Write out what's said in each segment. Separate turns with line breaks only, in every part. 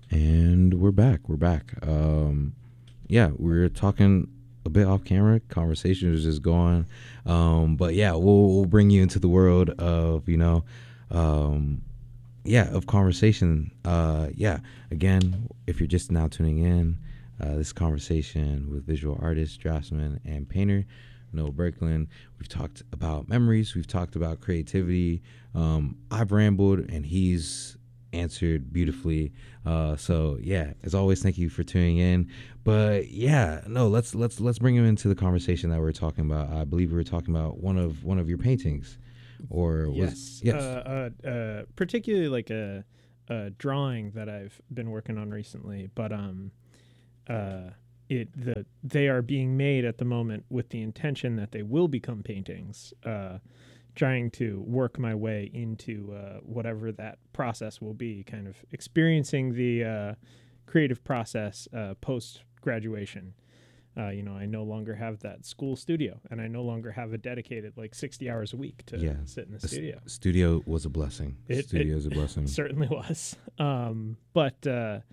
And we're back. We're back. Yeah, we are talking a bit off camera. Conversation was just going. But yeah, we'll bring you into the world of um, of conversation. Yeah. Again, if you're just now tuning in, this conversation with visual artist, draftsman, and painter Noah Berkland. We've talked about memories. We've talked about creativity. I've rambled, and he's answered beautifully. So yeah, as always, thank you for tuning in. But yeah, no, let's bring him into the conversation that we're talking about. I believe we were talking about one of your paintings, or was
Yes.
yes.
Particularly like a drawing that I've been working on recently, but uh, they are being made at the moment with the intention that they will become paintings. Trying to work my way into whatever that process will be, kind of experiencing the creative process post graduation. I no longer have that school studio, and I no longer have a dedicated 60 hours a week to sit in the studio.
Studio was a blessing. Studio is a blessing.
Certainly was. But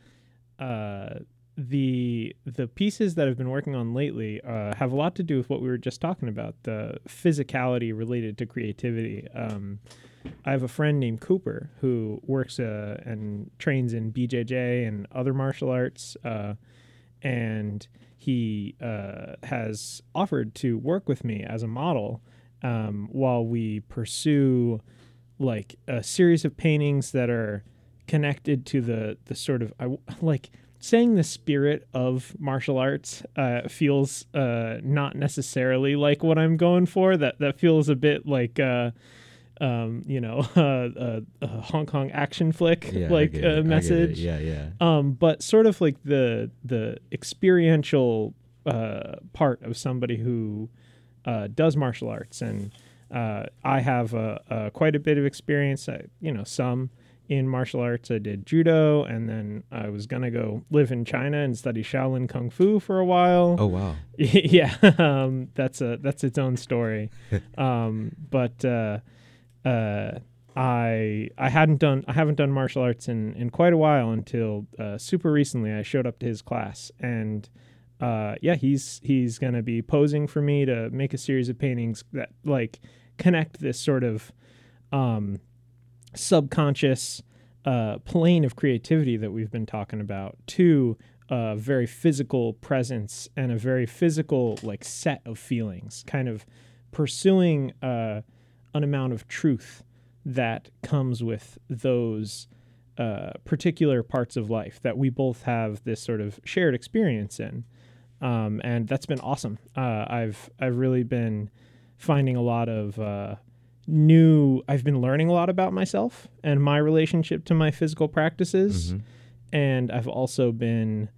the pieces that I've been working on lately have a lot to do with what we were just talking about, the physicality related to creativity. I have a friend named Cooper who works and trains in BJJ and other martial arts, and he has offered to work with me as a model while we pursue a series of paintings that are connected to the sort of saying the spirit of martial arts feels not necessarily like what I'm going for. That feels a bit like a Hong Kong action flick message.
Yeah.
But sort of like the experiential part of somebody who does martial arts, and I have quite a bit of experience. Some in martial arts. I did judo, and then I was gonna go live in China and study Shaolin Kung Fu for a while.
Oh wow.
Yeah, that's its own story. But I haven't done martial arts in quite a while until super recently. I showed up to his class, and he's gonna be posing for me to make a series of paintings that connect this sort of subconscious plane of creativity that we've been talking about to a very physical presence and a very physical set of feelings, kind of pursuing an amount of truth that comes with those particular parts of life that we both have this sort of shared experience in, and that's been awesome. I've really been finding a lot of I've been learning a lot about myself and my relationship to my physical practices.
Mm-hmm.
And I've also been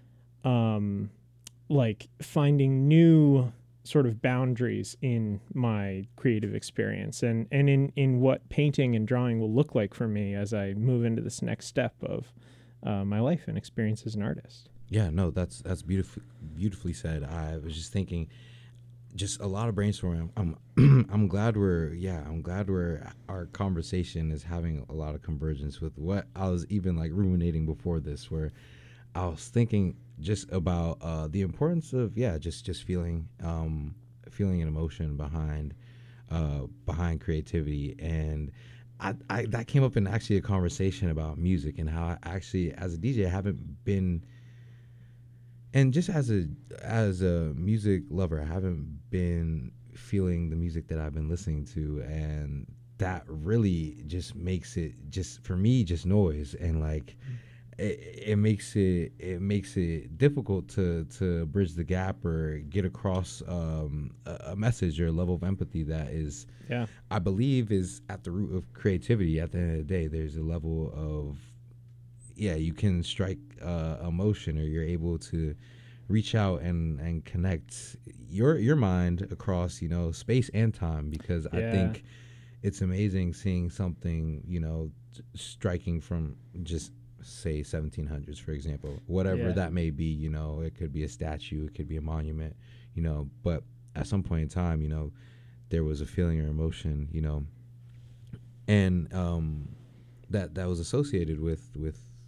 finding new sort of boundaries in my creative experience and in what painting and drawing will look like for me as I move into this next step of my life and experience as an artist.
Yeah, no, that's beautifully said. I was just thinking, just a lot of brainstorming. I'm glad our conversation is having a lot of convergence with what I was even ruminating before this, where I was thinking just about the importance of just feeling an emotion behind creativity. And I that came up in actually a conversation about music and how I actually, as a DJ, haven't been, and just as a music lover, I haven't been feeling the music that I've been listening to, and that really just makes it, just for me, just noise. And it makes it difficult to bridge the gap or get across a message or a level of empathy that is, I believe, is at the root of creativity. At the end of the day, there's a level of, you can strike emotion, or you're able to reach out and connect your mind across space and time, because I think it's amazing seeing something striking from just say 1700s, for example, whatever that may be. It could be a statue, it could be a monument, but at some point in time, there was a feeling or emotion, and that was associated with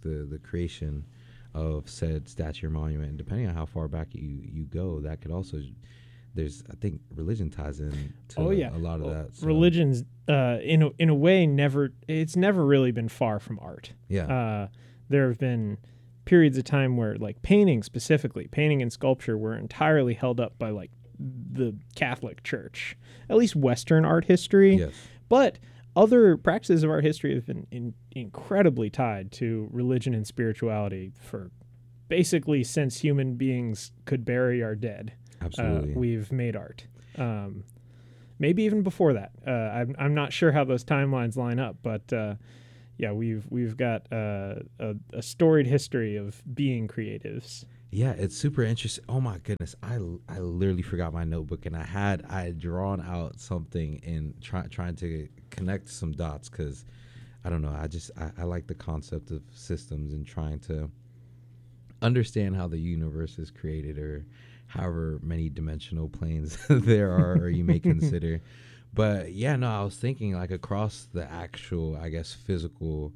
the creation of said statue or monument, and depending on how far back you go, that could also, there's, I think religion ties in to a lot of that. So.
Religion's in a way it's never really been far from art.
Yeah.
There have been periods of time where like painting and sculpture were entirely held up by like the Catholic Church, at least Western art history.
Yes.
But other practices of art history have been incredibly tied to religion and spirituality for basically since human beings could bury our dead.
Absolutely.
We've made art. Maybe even before that. I'm not sure how those timelines line up, but yeah, we've got a storied history of being creatives.
Yeah, it's super interesting. Oh my goodness, I literally forgot my notebook, and I had drawn out something and trying to connect some dots, because I don't know, I like the concept of systems and trying to understand how the universe is created, or however many dimensional planes there are, or you may consider. But yeah, no, I was thinking like across the actual, I guess, physical,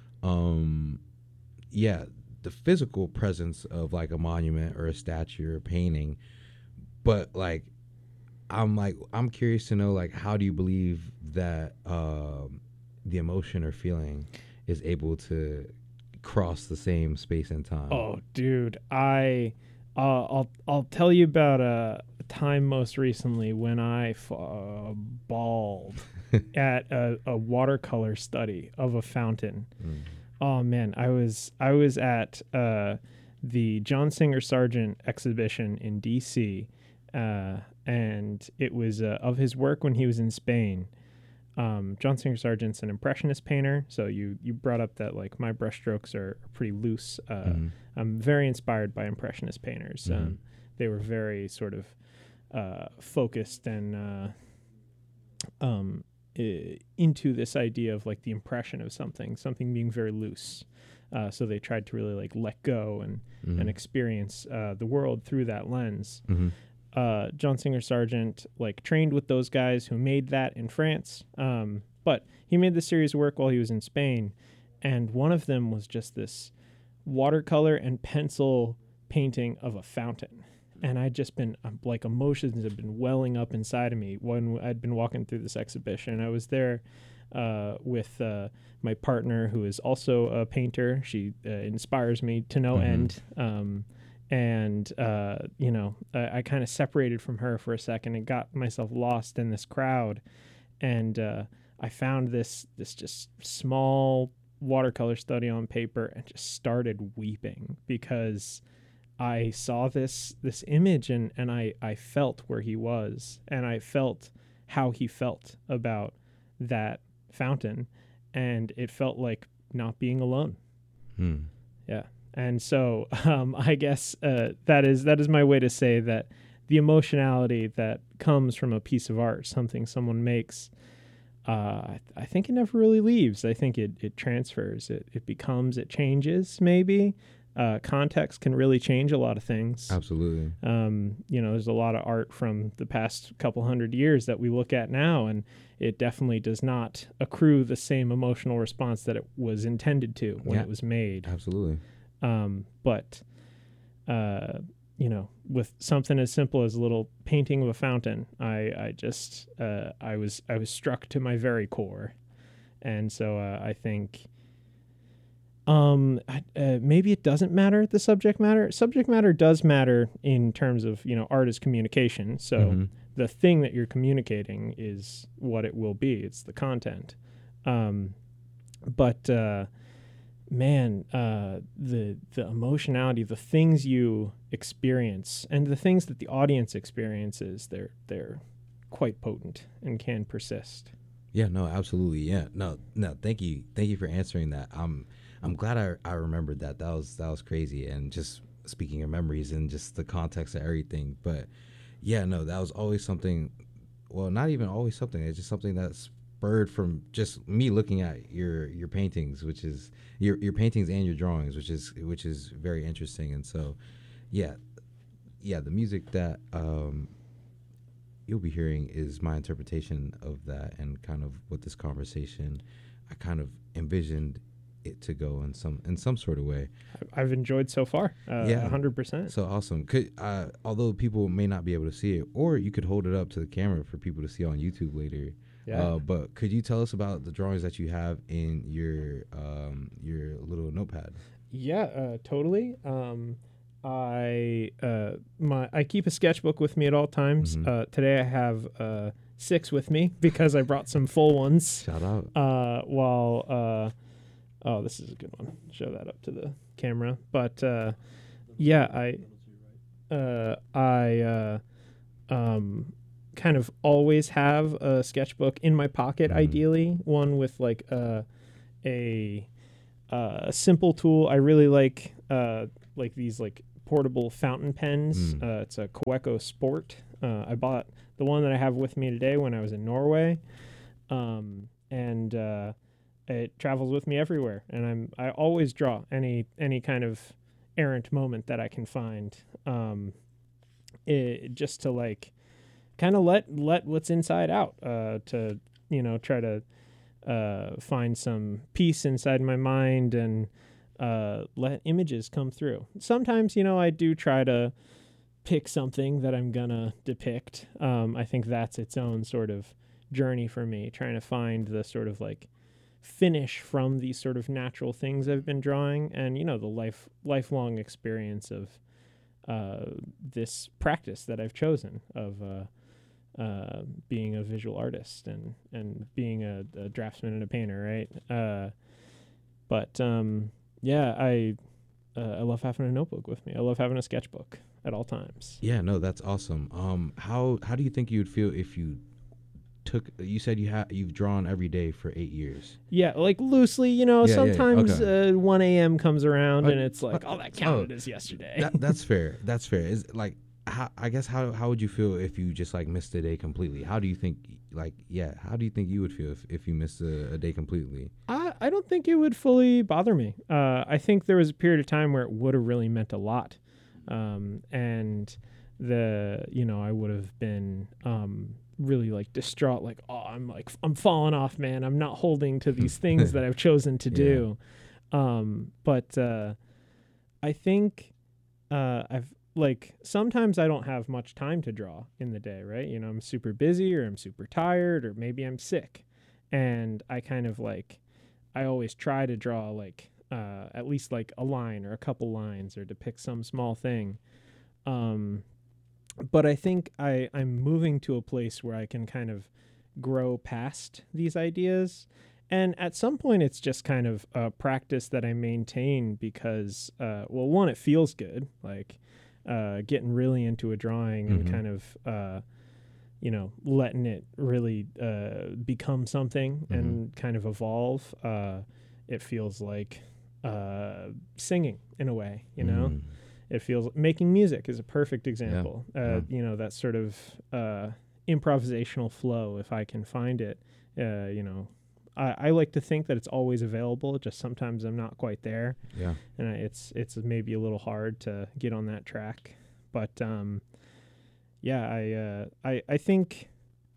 the physical presence of like a monument or a statue or a painting. But like, I'm curious to know, like, how do you believe that the emotion or feeling is able to cross the same space and time?
Oh, dude, I'll tell you about a time most recently when I bawled at a watercolor study of a fountain. Mm. Oh man, I was at the John Singer Sargent exhibition in D.C. And it was of his work when he was in Spain. John Singer Sargent's an impressionist painter, so you brought up that like my brushstrokes are pretty loose. I'm very inspired by impressionist painters.
Mm-hmm.
They were very sort of focused and into this idea of like the impression of something being very loose. So they tried to really like let go and experience the world through that lens.
Mm-hmm.
John Singer Sargent like trained with those guys who made that in France. But he made this series of work while he was in Spain. And one of them was just this watercolor and pencil painting of a fountain. And I'd just been like, emotions had been welling up inside of me when I'd been walking through this exhibition. I was there with my partner, who is also a painter. She inspires me to no end. And I kind of separated from her for a second and got myself lost in this crowd. And I found this just small watercolor study on paper and just started weeping because I saw this image and I felt where he was, and I felt how he felt about that fountain, and it felt like not being alone. Yeah. And so I guess that is my way to say that the emotionality that comes from a piece of art, something someone makes, I think it never really leaves. I think it transfers. It becomes, it changes maybe. Context can really change a lot of things.
Absolutely.
There's a lot of art from the past couple hundred years that we look at now, and it definitely does not accrue the same emotional response that it was intended to when it was made.
Absolutely.
But with something as simple as a little painting of a fountain, I was struck to my very core. And so I think maybe it doesn't matter, the subject matter. Subject matter does matter in terms of, art is communication. So the thing that you're communicating is what it will be. It's the content. But the emotionality, the things you experience and the things that the audience experiences, they're quite potent and can persist.
Yeah, no, absolutely. Yeah. No, thank you for answering that. I'm glad I remembered that. That was crazy. And just speaking of memories and just the context of everything. But yeah, no, that was always something. Well, not even always something. It's just something that spurred from just me looking at your paintings, which is your paintings and your drawings, which is very interesting. And so, yeah, the music that you'll be hearing is my interpretation of that, and kind of what this conversation I kind of envisioned it to go in some sort of way.
I've enjoyed so far.
Yeah.
100%.
So awesome. Could although people may not be able to see it, or you could hold it up to the camera for people to see on YouTube later.
Yeah.
But could you tell us about the drawings that you have in your little notepad?
Yeah, totally. I keep a sketchbook with me at all times.
Mhm.
Today I have 6 with me because I brought some full ones.
Shout out.
Oh, this is a good one. Show that up to the camera. But yeah, I kind of always have a sketchbook in my pocket.
Mhm.
Ideally, one with like a simple tool. I really like these like portable fountain pens. It's a Kaweco Sport. I bought the one that I have with me today when I was in Norway, and it travels with me everywhere. And I always draw any kind of errant moment that I can find, just to like kind of let what's inside out, to try to find some peace inside my mind and let images come through. Sometimes, I do try to pick something that I'm gonna depict. I think that's its own sort of journey for me, trying to find the sort of like finish from these sort of natural things I've been drawing, and the lifelong experience of this practice that I've chosen of being a visual artist and being a draftsman and a painter, right? But yeah, I love having a notebook with me. I love having a sketchbook at all times.
Yeah, no, that's awesome. How do you think you would feel if you you said you've drawn every day for 8 years?
Yeah, like loosely, sometimes
Okay.
1 a.m. comes around and it's like, that counted as yesterday.
That's fair. That's fair. Is like, how would you feel if you just like missed a day completely? How do you think how do you think you would feel if you missed a day completely?
I don't think it would fully bother me. I think there was a period of time where it would have really meant a lot. And I would have been really like distraught, like, I'm falling off, man. I'm not holding to these things that I've chosen to do. But I think I've like sometimes I don't have much time to draw in the day, right? I'm super busy, or I'm super tired, or maybe I'm sick. And I kind of like, I always try to draw like at least like a line or a couple lines or depict some small thing. But I think I'm moving to a place where I can kind of grow past these ideas. And at some point, it's just kind of a practice that I maintain because, one, it feels good, like getting really into a drawing and kind of, letting it really become something and kind of evolve. It feels like singing in a way, It feels making music is a perfect example. That sort of improvisational flow, if I can find it. I like to think that it's always available. Just sometimes I'm not quite there.
Yeah,
and it's maybe a little hard to get on that track. But I think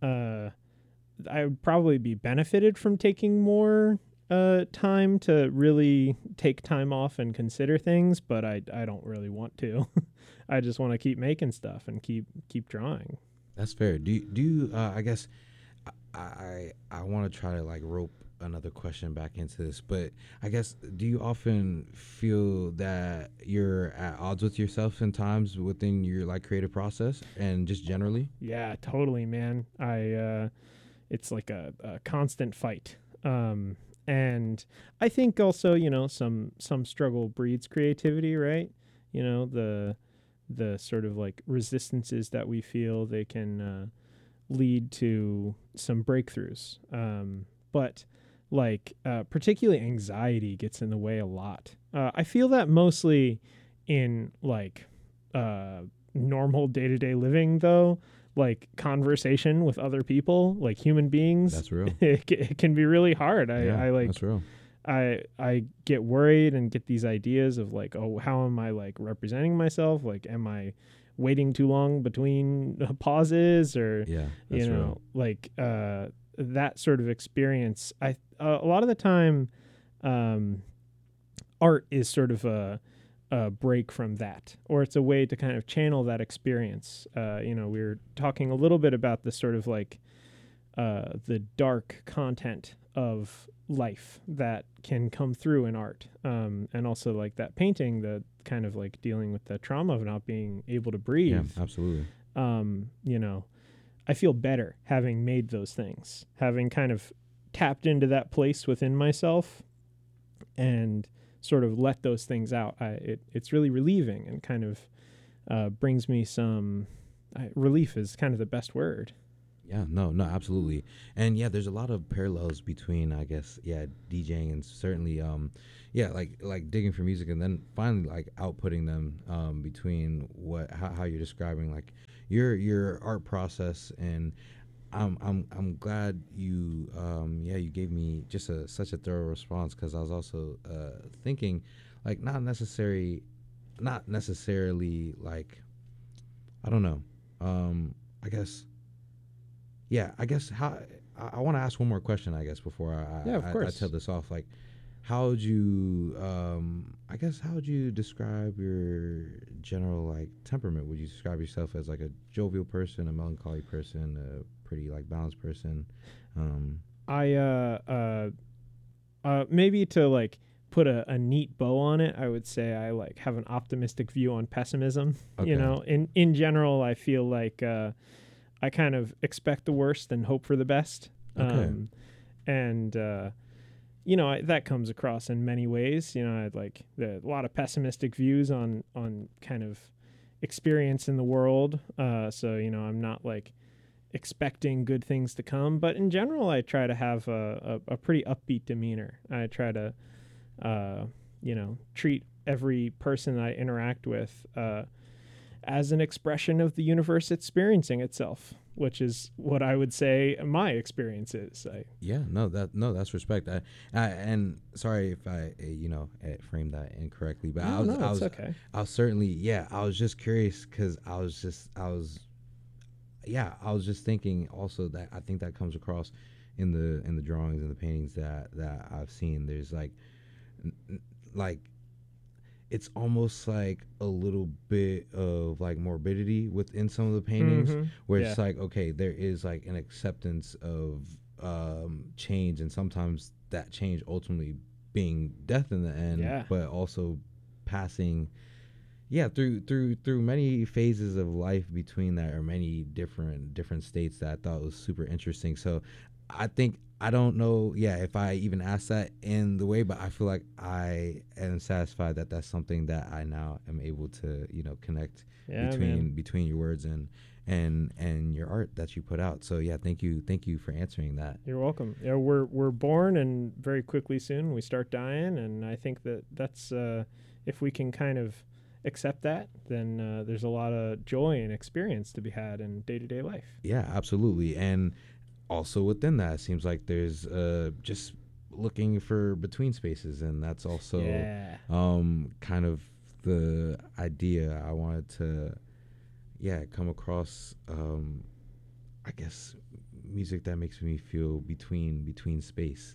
I would probably be benefited from taking more time to really take time off and consider things, but I don't really want to. I just want to keep making stuff and keep drawing.
that's fair. Do you I guess I want to try to like rope another question back into this, but I guess, do you often feel that you're at odds with yourself in times within your like creative process and just generally?
Yeah, totally, man. It's like a constant fight. And I think also, some struggle breeds creativity, right? The sort of like resistances that we feel, they can lead to some breakthroughs. But like particularly anxiety gets in the way a lot. I feel that mostly in like normal day-to-day living, though. Like conversation with other people, like human beings.
That's real.
It can be really hard.
That's real.
I get worried and get these ideas of like, oh, how am I like representing myself? Like, am I waiting too long between pauses, or
that's real.
like that sort of experience. A lot of the time, art is sort of a break from that, or it's a way to kind of channel that experience. We were talking a little bit about the sort of like the dark content of life that can come through in art, and also like that painting, the kind of like dealing with the trauma of not being able to breathe.
Yeah, absolutely.
I feel better having made those things, having kind of tapped into that place within myself and sort of let those things out. It's really relieving and kind of brings me some relief is kind of the best word.
Yeah, no, absolutely. And yeah, there's a lot of parallels between, I guess, DJing and certainly, like digging for music and then finally like outputting them, between how you're describing like your art process. And I'm glad you, you gave me just such a thorough response, because I was also thinking like not necessarily like, I don't know, I guess. Yeah, I guess how I want to ask one more question, I guess, before I tell this off. Like, how would you, how would you describe your general like temperament? Would you describe yourself as like a jovial person, a melancholy person, a pretty like balanced person?
Maybe to like put a neat bow on it, I would say I like have an optimistic view on pessimism.
Okay.
In general, I feel like I kind of expect the worst and hope for the best.
Okay.
That comes across in many ways. I had like a lot of pessimistic views on kind of experience in the world. So I'm not like expecting good things to come, but in general, I try to have a pretty upbeat demeanor. I try to, treat every person I interact with as an expression of the universe experiencing itself, which is what I would say my experience is.
That's respect. And sorry if I framed that incorrectly, but I was
okay.
I was certainly, I was just curious, because I was just thinking also that I think that comes across in the drawings and the paintings that I've seen. There's like it's almost like a little bit of like morbidity within some of the paintings, where it's like, okay, there is like an acceptance of change, and sometimes that change ultimately being death in the end, but also passing through many phases of life between that, or many different states, that I thought was super interesting. So I don't know, if I even asked that in the way, but I feel like I am satisfied that that's something that I now am able to, connect between your words and your art that you put out. So thank you for answering that.
You're welcome. Yeah, we're born, and very quickly soon we start dying, and I think that's if we can kind of accept that, then there's a lot of joy and experience to be had in day-to-day life.
Yeah, absolutely. And also within that, it seems like there's just looking for between spaces, and that's also kind of the idea I wanted to come across. I guess music that makes me feel between space.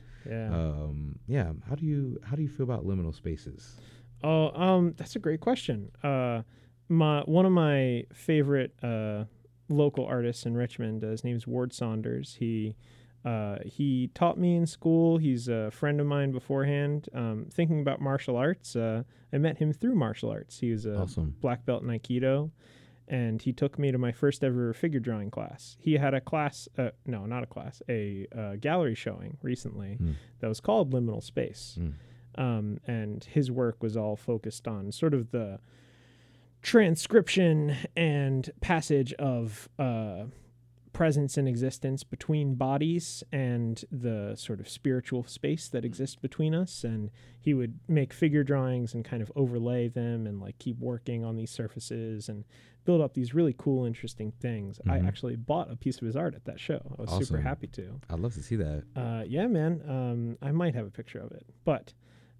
How do you feel about liminal spaces?
That's a great question. One of my favorite local artists in Richmond, his name's Ward Saunders. He taught me in school. He's a friend of mine beforehand. Thinking about martial arts, I met him through martial arts. He was a black belt in Aikido, and he took me to my first ever figure drawing class. He had a class, a gallery showing recently that was called Liminal Space. And his work was all focused on sort of the transcription and passage of presence and existence between bodies and the sort of spiritual space that exists between us. And he would make figure drawings and kind of overlay them and like keep working on these surfaces and build up these really cool, interesting things. I actually bought a piece of his art at that show. I was super happy to.
I'd love to see that.
Yeah, man. I might have a picture of it, but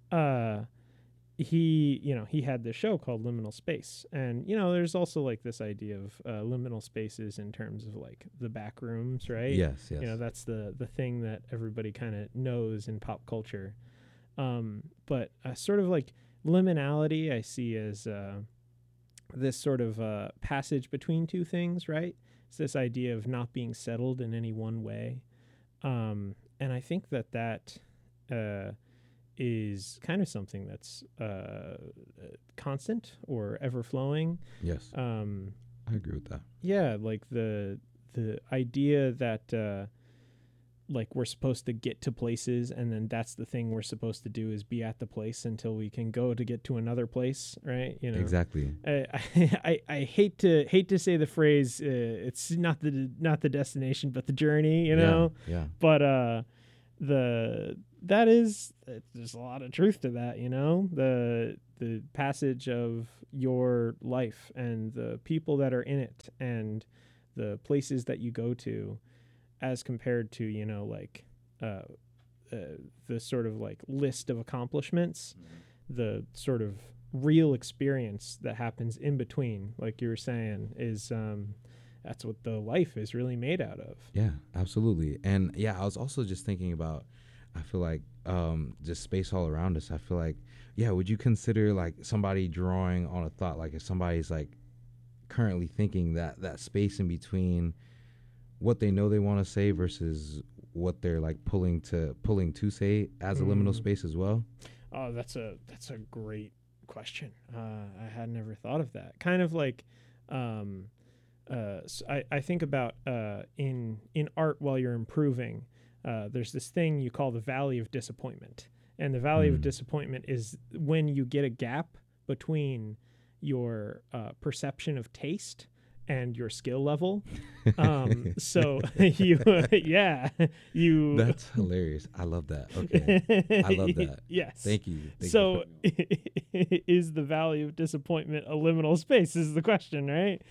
he had this show called Liminal Space, and there's also like this idea of liminal spaces in terms of like the back rooms, right?
Yes.
That's the thing that everybody kind of knows in pop culture. But sort of like liminality, I see as this sort of passage between two things, right? It's this idea of not being settled in any one way. And I think that is kind of something that's constant or ever flowing.
Yes. I agree with that.
Yeah, like the idea that like we're supposed to get to places, and then that's the thing we're supposed to do is be at the place until we can go to get to another place, right? You know,
Exactly.
I hate to say the phrase it's not the destination but the journey, you know.
Yeah.
But there's a lot of truth to that, you know. The passage of your life and the people that are in it and the places that you go to, as compared to, you know, like the sort of like list of accomplishments, the sort of real experience that happens in between, like you were saying, is that's what the life is really made out of.
Yeah, absolutely. And yeah, I was also just thinking about, I feel like just space all around us. I feel like, yeah, would you consider like somebody drawing on a thought, like if somebody's like currently thinking that space in between what they know they want to say versus what they're like pulling to say as a liminal space as well?
Oh, that's a great question. I had never thought of that. Kind of like so I think about in art, while you're improving, there's this thing you call the valley of disappointment. And the valley of disappointment is when you get a gap between your perception of taste and your skill level. So you
That's hilarious. I love that. Okay. I love that.
Yes.
Thank you.
So is the valley of disappointment a liminal space is the question, right?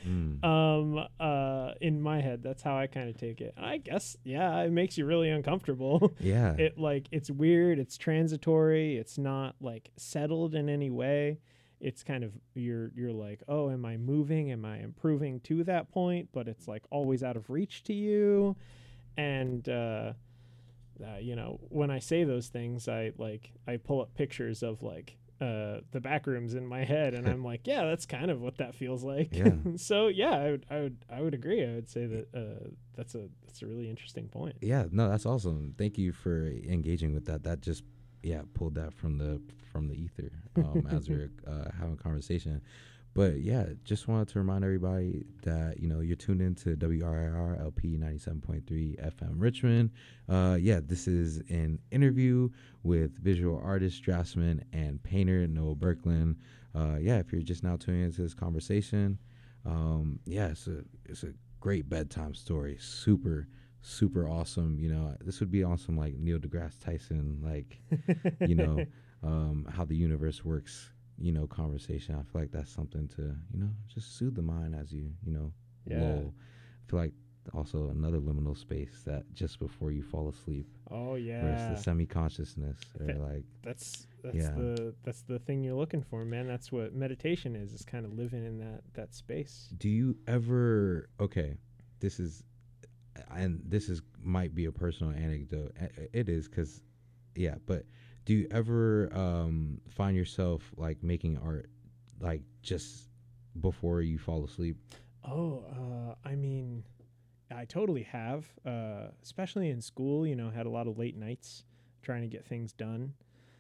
In my head, that's how I kind of take it. I guess, yeah, it makes you really uncomfortable.
Yeah.
It's weird, it's transitory, it's not like settled in any way. It's kind of, you're like, oh, am I moving? Am I improving to that point? But it's like always out of reach to you. And, you know, when I say those things, I pull up pictures of like the back rooms in my head, and I'm like, yeah, that's kind of what that feels like.
Yeah.
So yeah, I would agree. I would say that that's a really interesting point.
Yeah, no, that's awesome. Thank you for engaging with that. That just pulled that from the ether as we were having a conversation. But yeah, just wanted to remind everybody that, you know, you're tuned into WRIR LP 97.3 FM Richmond. This is an interview with visual artist, draftsman, and painter Noah Berkland. If you're just now tuning into this conversation, it's a great bedtime story. Super awesome. You know, this would be awesome, like Neil deGrasse Tyson, like, you know, how the universe works, you know, conversation. I feel like that's something to, you know, just soothe the mind as you know, lull. I feel like also another liminal space that just before you fall asleep.
Oh yeah.
Where it's the semi-consciousness, or like
that's the thing you're looking for, man. That's what meditation is kind of living in that space.
Do you ever, this is might be a personal anecdote. It is, because but do you ever find yourself like making art like just before you fall asleep?
I mean, I totally have, especially in school, you know, had a lot of late nights trying to get things done.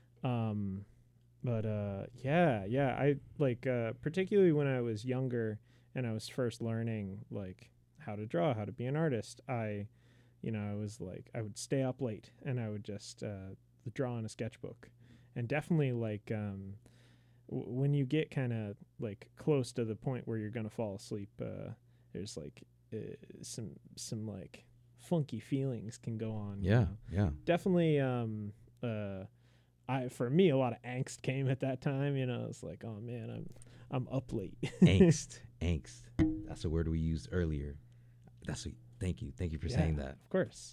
I like, particularly when I was younger and I was first learning like how to draw, how to be an artist, I was like, I would stay up late and I would just draw in a sketchbook. And definitely like when you get kind of like close to the point where you're gonna fall asleep, there's like some like funky feelings can go on.
Yeah.
Definitely. For me, a lot of angst came at that time. You know, it's like, oh man, I'm up late.
Angst. That's a word we used earlier. Thank you for saying that.
Of course.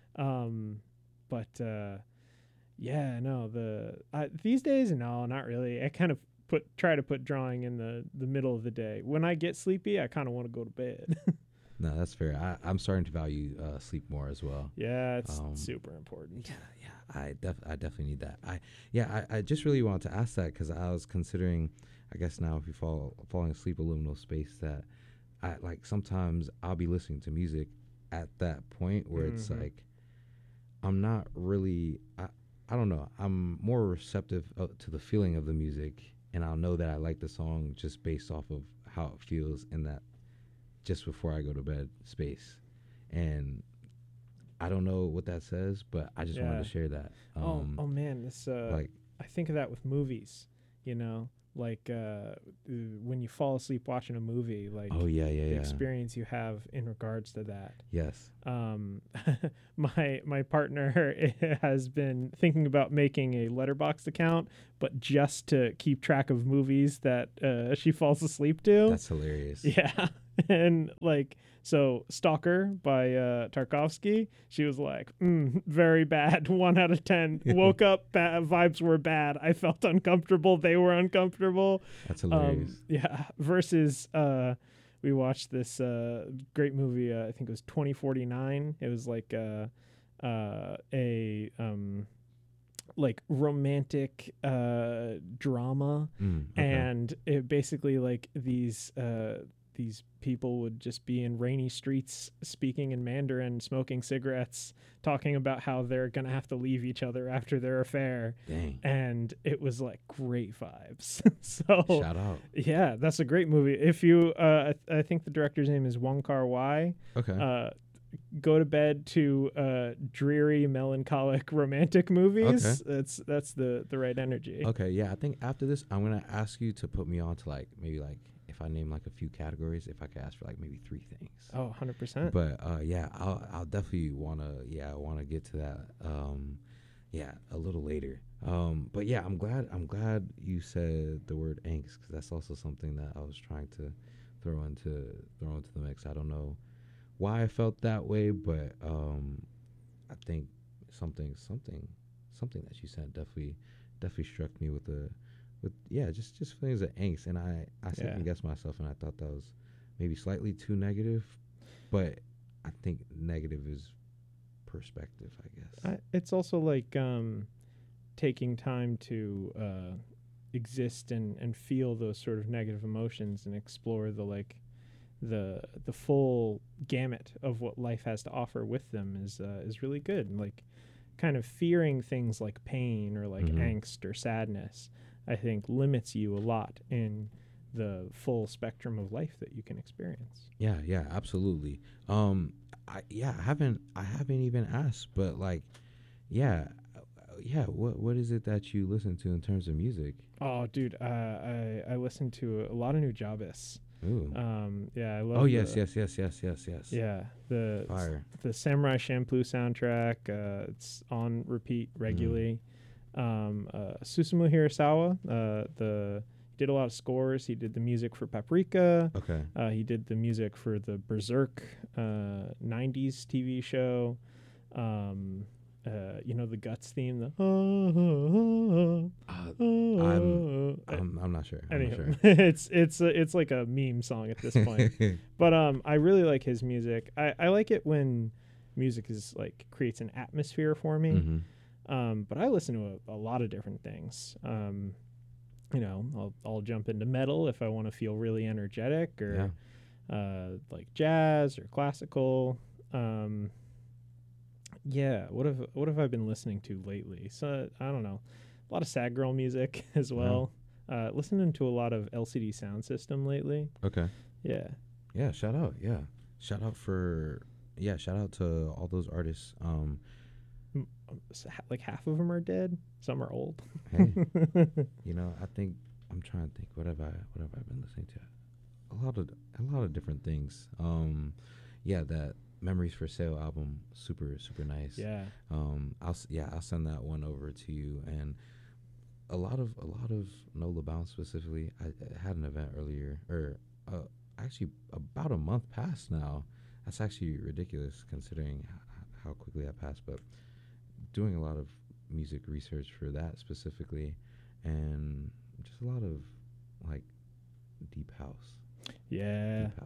These days, no, not really. I kind of try to put drawing in the middle of the day. When I get sleepy, I kind of want to go to bed.
No, that's fair. I'm starting to value sleep more as well.
Yeah, it's
Um,
super important.
Yeah. I definitely need that. I just really wanted to ask that because I was considering, I guess now if you falling asleep, a liminal space that I like. Sometimes I'll be listening to music at that point where it's
Mhm.
like I'm not really. I don't know. I'm more receptive to the feeling of the music, and I'll know that I like the song just based off of how it feels in that just before I go to bed space. And I don't know what that says, but I just wanted
Yeah.
to share that.
Oh man, this
Like,
I think of that with movies, you know, like when you fall asleep watching a movie,
oh
like
yeah, yeah,
the
yeah,
experience you have in regards to that.
yes.
Um, my partner has been thinking about making a Letterboxd account, but just to keep track of movies that she falls asleep to.
That's hilarious.
Yeah. And like, so Stalker by Tarkovsky, she was like, very bad. 1 out of 10. Woke up, vibes were bad. I felt uncomfortable. They were uncomfortable.
That's hilarious.
Yeah. Versus, we watched this great movie. I think it was 2049. It was like a like romantic drama,
Okay.
and it basically like these people would just be in rainy streets speaking in Mandarin, smoking cigarettes, talking about how they're gonna have to leave each other after their affair.
Dang.
And it was like great vibes. So
Shout out.
yeah, that's a great movie. If you I think the director's name is Wong Kar-wai.
Okay.
Go to bed to dreary, melancholic, romantic movies.
Okay.
That's the right energy.
Okay. Yeah. I think after this, I'm gonna ask you to put me on to like maybe like if I name like a few categories, if I could ask for like maybe 3 things.
Oh, 100%.
But yeah, I'll definitely wanna get to that. Yeah, a little later. But yeah, I'm glad you said the word angst because that's also something that I was trying to throw into the mix. I don't know why I felt that way, but I think something that you said definitely struck me with yeah, just feelings of angst, and I second guessed myself, and I thought that was maybe slightly too negative, but I think negative is perspective, I guess.
It's also like taking time to exist and feel those sort of negative emotions and explore the full gamut of what life has to offer with them is really good. And like kind of fearing things like pain or like angst or sadness, I think limits you a lot in the full spectrum of life that you can experience.
Yeah, absolutely. I haven't even asked, but like, yeah, what is it that you listen to in terms of music?
Oh, dude, I listen to a lot of Nujabes.
Ooh.
Yeah, I love.
Oh yes.
Yeah,
Fire.
the Samurai Champloo soundtrack. It's on repeat regularly. Susumu Hirasawa. He did a lot of scores. He did the music for Paprika.
Okay.
He did the music for the Berserk '90s TV show. You know the Guts theme.
I'm not sure.
Anywho, it's like a meme song at this point. But I really like his music. I like it when music is like creates an atmosphere for me. But I listen to a lot of different things. You know, I'll jump into metal if I want to feel really energetic, or like jazz or classical. Yeah, what have I been listening to lately? So I don't know, a lot of sad girl music as well. Listening to a lot of LCD Sound System lately.
Okay.
Yeah.
Yeah. Shout out. Yeah. Shout out to all those artists.
Like half of them are dead. Some are old.
Hey, you know, I think I'm trying to think. What have I been listening to? A lot of different things. Yeah, that Memories for Sale album, super nice.
Yeah.
I'll send that one over to you. And a lot of Nola Bounce specifically. I had an event earlier, or actually about a month past now. That's actually ridiculous considering how quickly that passed. But doing a lot of music research for that specifically, and just a lot of like deep house.
Yeah.
Deep house.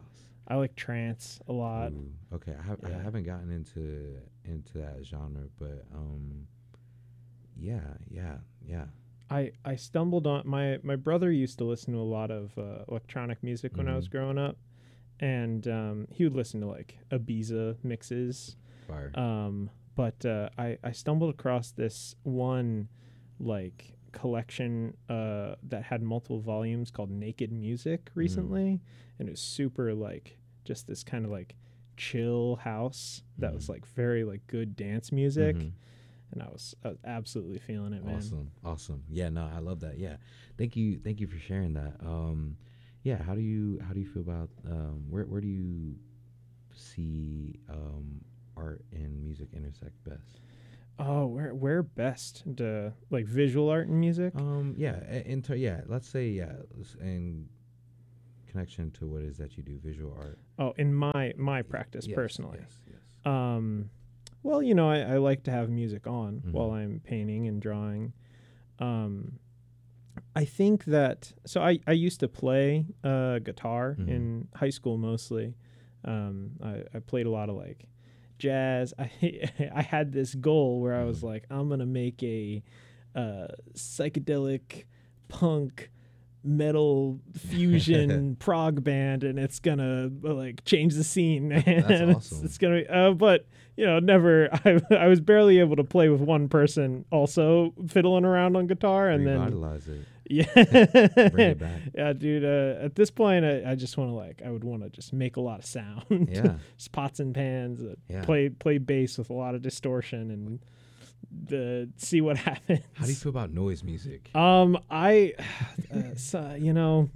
I like trance a lot.
Ooh, okay, I
Yeah.
haven't gotten into that genre, but yeah, yeah, yeah.
I stumbled on my brother used to listen to a lot of electronic music when I was
Mhm.
growing up, and he would listen to like Ibiza mixes.
Fire.
But I stumbled across this one like collection that had multiple volumes called Naked Music
Mm.
recently, and it was super like just this kind of like chill house that was
Mhm.
like very like good dance music,
Mhm.
and I was absolutely feeling it, man.
Awesome, awesome. Yeah, no, I love that. Yeah, thank you for sharing that. Yeah, how do you feel about where do you see art and music intersect best?
Oh, where best to like visual art and music?
Yeah, yeah, let's say yeah, in connection to what it is that you do, visual art.
Oh, in my practice
Yes,
personally.
yes, yes.
Um, well, you know, I like to have music on while
Mhm.
I'm painting and drawing. Um, I think that so I used to play guitar
Mhm.
in high school mostly. I played a lot of like jazz. I had this goal where I was
Mhm.
like, I'm gonna make a psychedelic punk metal fusion prog band, and it's gonna like change the scene, and
That's
it's,
awesome.
it's gonna but you know, never. I was barely able to play with one person also fiddling around on guitar, and then
Revitalize it. Bring
yeah.
it back.
Yeah, dude, at this point I just want to like I would want to just make a lot of sound.
Yeah.
Just pots and pans,
Yeah.
play bass with a lot of distortion, and see what happens.
How do you feel about noise music?
I, so, you know,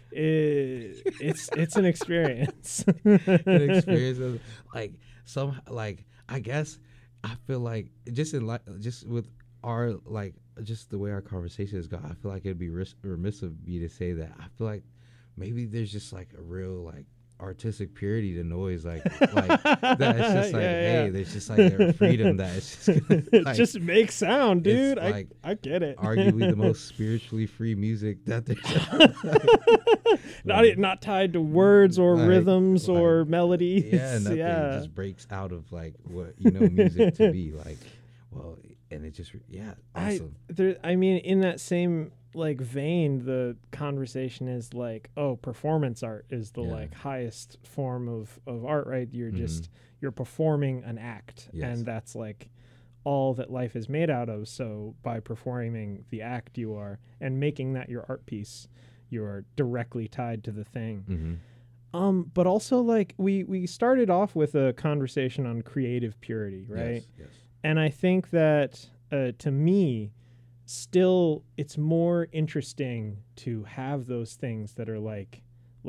it's an experience.
An experience of like some like I guess I feel like just with our like just the way our conversations go, I feel like it'd be remiss of me to say that I feel like maybe there's just like a real like artistic purity to noise like that it's just like hey there's just like a freedom that it's just gonna, like,
just make sound, dude.
it's like
I get it.
arguably the most spiritually free music that there's
Not tied to words or
like,
rhythms
like,
or melodies.
yeah, nothing.
Yeah.
It just breaks out of like what you know music to be like. Well, and it just yeah, awesome.
I mean, in that same like vein, the conversation is like, oh, performance art is the
Yeah.
like highest form of art, right? You're
Mhm.
just you're performing an act,
Yes.
and that's like all that life is made out of. So by performing the act, you are and making that your art piece, you are directly tied to the thing.
Mm-hmm.
But also like we started off with a conversation on creative purity, right?
Yes. Yes.
And I think that to me, still, it's more interesting to have those things that are like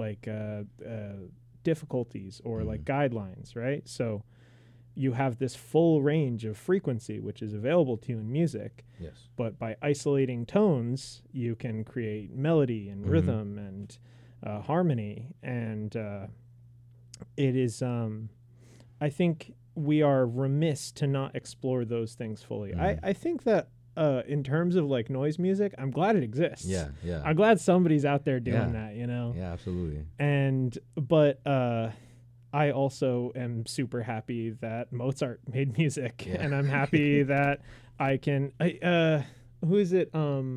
difficulties or like guidelines, right? So you have this full range of frequency, which is available to you in music.
Yes.
But by isolating tones, you can create melody and rhythm and harmony. And it is, I think we are remiss to not explore those things fully. I think that in terms of like noise music, I'm glad it exists.
Yeah. Yeah.
I'm glad somebody's out there doing
Yeah.
that, you know?
Yeah. Absolutely.
But I also am super happy that Mozart made music,
Yeah.
and I'm happy that I can. Who is it?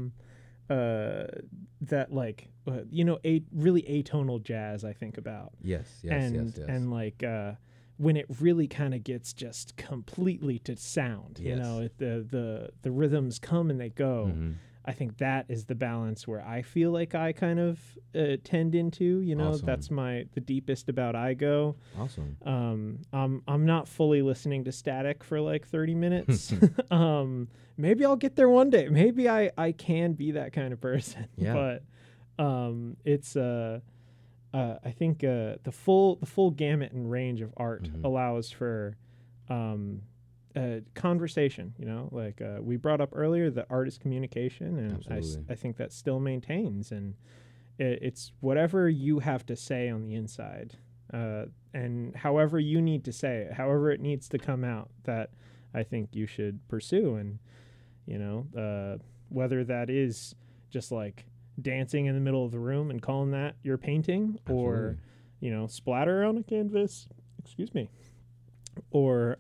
That like you know, really atonal jazz. I think about.
Yes. Yes.
And
yes. Yes.
and like when it really kind of gets just completely to sound. You
Yes.
know, the rhythms come and they go.
Mhm.
I think that is the balance where I feel like I kind of tend into, you know,
Awesome.
that's the deepest about I go.
Awesome.
I'm not fully listening to static for like 30 minutes. Maybe I'll get there one day. Maybe I can be that kind of person.
Yeah.
But it's I think the full gamut and range of art allows for conversation, you know, like we brought up earlier, that art is communication, and I think that still maintains, and it's whatever you have to say on the inside, and however you need to say it, however it needs to come out, that I think you should pursue. And you know, whether that is just like dancing in the middle of the room and calling that your painting,
Absolutely.
or splatter on a canvas, excuse me, or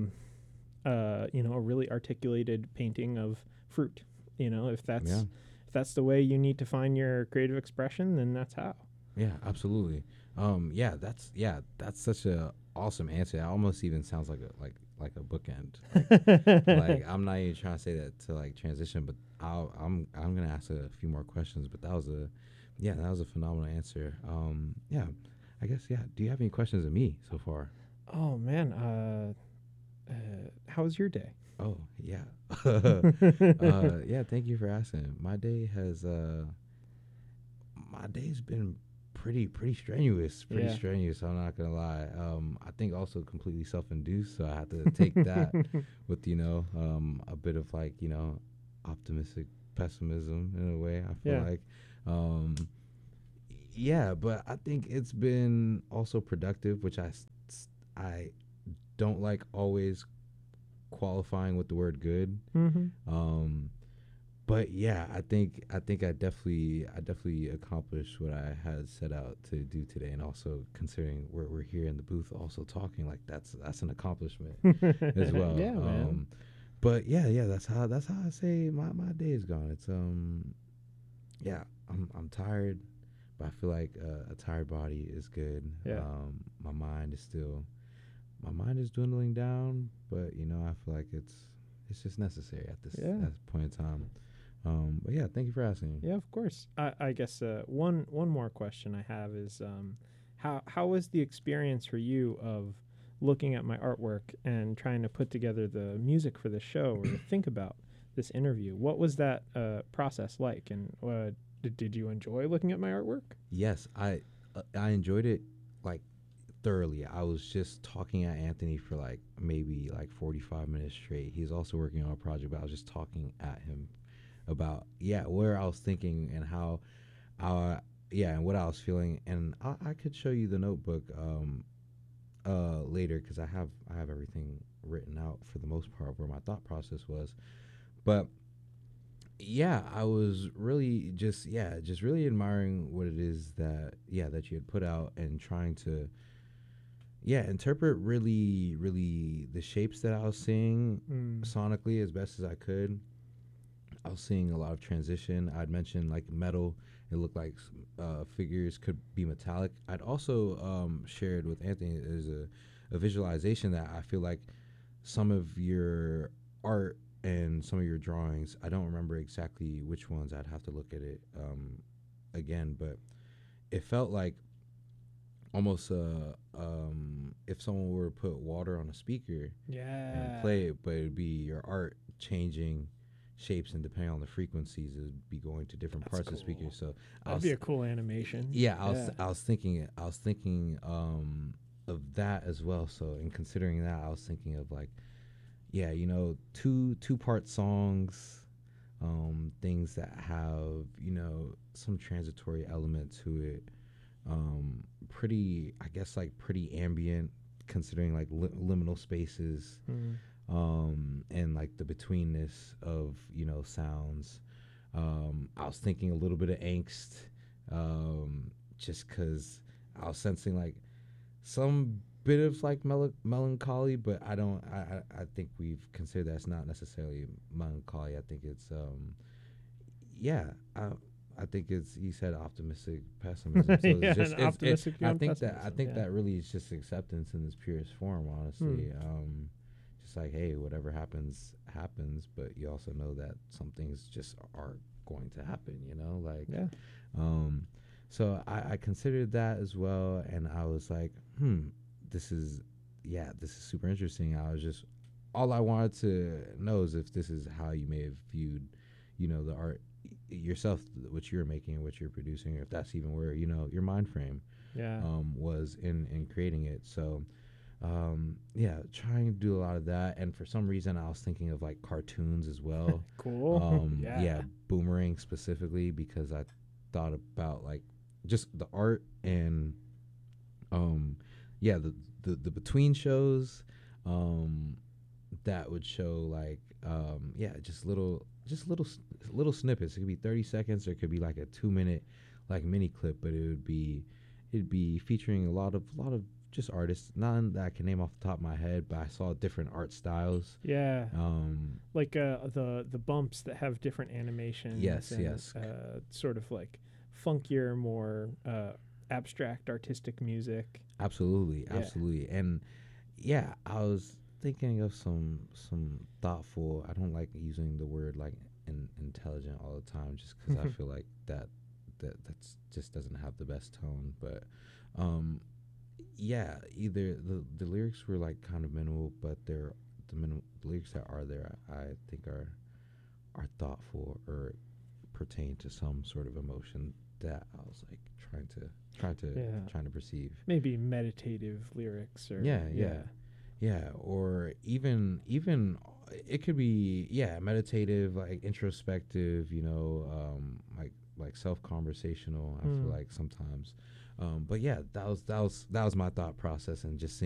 a really articulated painting of fruit. If that's
Yeah.
if that's the way you need to find your creative expression, then that's how.
Yeah, absolutely. That's such a awesome answer. It almost even sounds like a bookend. Like I'm not even trying to say that to like transition, but I'm gonna ask a few more questions. But that was a phenomenal answer. Yeah, I guess yeah. Do you have any questions of me so far?
Oh man, how was your day?
Oh yeah, yeah. Thank you for asking. My day's been pretty strenuous, pretty
Yeah.
strenuous. I'm not gonna lie. I think also completely self-induced, so I have to take that with a bit of like optimistic pessimism in a way. I feel
Yeah.
like, um, yeah, but I think it's been also productive, which I don't like always qualifying with the word good.
Mm-hmm.
Um, but yeah, I think I definitely accomplished what I had set out to do today, and also considering we're here in the booth, also talking like that's an accomplishment as well.
Yeah, man.
But yeah, that's how I say my day is gone. It's yeah, I'm tired, but I feel like a tired body is good.
Yeah.
My mind is dwindling down, but I feel like it's just necessary at
Yeah.
this point in time. But yeah, thank you for asking.
Yeah, of course. I guess one more question I have is how was the experience for you of looking at my artwork and trying to put together the music for the show or to think about this interview? What was that process like, and did you enjoy looking at my artwork?
Yes, I enjoyed it like thoroughly. I was just talking at Anthony for like maybe like 45 minutes straight. He's also working on a project, but I was just talking at him about where I was thinking and how and what I was feeling, and I could show you the notebook later because I have everything written out for the most part where my thought process was. But yeah, I was really just really admiring what it is that you had put out, and trying to interpret really the shapes that I was seeing
Mm.
sonically as best as I could. I was seeing a lot of transition. I'd mentioned like metal. It looked like figures could be metallic. I'd also shared with Anthony there's a visualization that I feel like some of your art and some of your drawings, I don't remember exactly which ones. I'd have to look at it again, but it felt like almost if someone were to put water on a speaker and
Yeah.
play it, but it'd be your art changing shapes, and depending on the frequencies, it'd be going to different
That's
parts of the
cool.
speaker. So
That'd be a cool animation.
yeah, I was thinking of that as well. So in considering that, I was thinking of like two-part songs, things that have some transitory element to it, pretty, I guess, like pretty ambient, considering like liminal spaces,
Mm.
and like the betweenness of sounds. I was thinking a little bit of angst, just because I was sensing like some bit of like melancholy, but I don't. I think we've considered that's not necessarily melancholy. I think it's yeah. I think it's, you said optimistic pessimism. So
Yeah,
it's just
an optimistic
I
beyond
think
pessimism, yeah.
that really is just acceptance in its purest form. Honestly, just like, hey, whatever happens happens, but you also know that some things just are going to happen. Like
Yeah.
um, so I considered that as well, and I was like, this is super interesting. I was just, all I wanted to know is if this is how you may have viewed, the art yourself, what you're making and what you're producing, or if that's even where your mind frame
Yeah.
was in creating it. So trying to do a lot of that, and for some reason I was thinking of like cartoons as well.
Cool. Yeah.
Boomerang specifically, because I thought about like just the art, and the between shows, um that would show like just little snippets. It could be 30 seconds, or it could be like a 2 minute like mini clip, but it would be it'd be featuring a lot of just artists, none that I can name off the top of my head, but I saw different art styles.
Yeah.
Um,
Like the bumps that have different animations.
Yes,
and,
yes.
Sort of like funkier, more abstract artistic music.
Absolutely,
Yeah.
absolutely, and yeah, I was thinking of some thoughtful. I don't like using the word like intelligent all the time, just because I feel like that's just doesn't have the best tone. But um, yeah, either the lyrics were like kind of minimal, but the lyrics that are there, I think are thoughtful or pertain to some sort of emotion that I was like
Yeah.
trying to perceive.
Maybe meditative lyrics or
Yeah, or even it could be meditative, like introspective, like self conversational. I feel
Mm.
like sometimes, but yeah, that was my thought process, and just